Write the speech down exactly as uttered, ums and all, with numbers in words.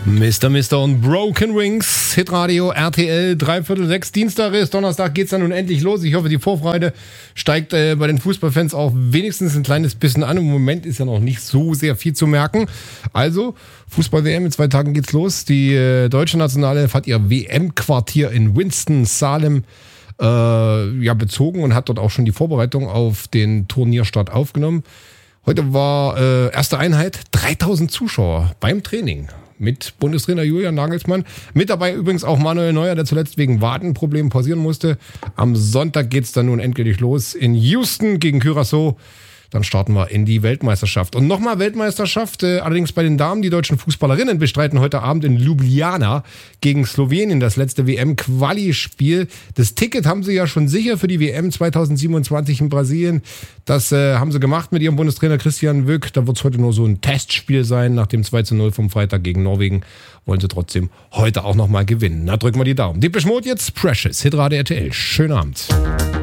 Mister Mister und Broken Wings, Hitradio R T L, dreiviertel sechs, Dienstag ist, Donnerstag geht's dann nun endlich los. Ich hoffe, die Vorfreude steigt äh, bei den Fußballfans auch wenigstens ein kleines bisschen an. Im Moment ist ja noch nicht so sehr viel zu merken. Also, Fußball-W M, in zwei Tagen geht's los. Die äh, deutsche Nationalelf hat ihr W M-Quartier in Winston-Salem äh, ja, bezogen und hat dort auch schon die Vorbereitung auf den Turnierstart aufgenommen. Heute war äh, erste Einheit, dreitausend Zuschauer beim Training mit Bundestrainer Julian Nagelsmann. Mit dabei übrigens auch Manuel Neuer, der zuletzt wegen Wadenproblemen pausieren musste. Am Sonntag geht's dann nun endgültig los in Houston gegen Curaçao. Dann starten wir in die Weltmeisterschaft. Und nochmal Weltmeisterschaft, äh, allerdings bei den Damen. Die deutschen Fußballerinnen bestreiten heute Abend in Ljubljana gegen Slowenien das letzte W M-Quali-Spiel. Das Ticket haben sie ja schon sicher für die W M zweitausendsiebenundzwanzig in Brasilien. Das äh, haben sie gemacht mit ihrem Bundestrainer Christian Wück. Da wird es heute nur so ein Testspiel sein. Nach dem zwei zu null vom Freitag gegen Norwegen wollen sie trotzdem heute auch nochmal gewinnen. Na, drücken wir die Daumen. Depeche Mode jetzt, Precious, Hitradio R T L. Schönen Abend.